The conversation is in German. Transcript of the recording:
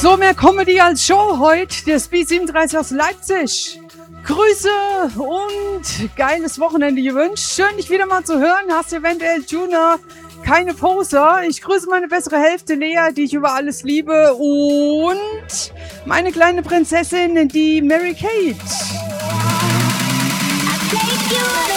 So, mehr Comedy als Show heute. Der Speed 37 aus Leipzig. Grüße und geiles Wochenende gewünscht. Schön, dich wieder mal zu hören. Hast eventuell Juna, keine Poser. Ich grüße meine bessere Hälfte Lea, die ich über alles liebe. Und meine kleine Prinzessin, die Mary Kate.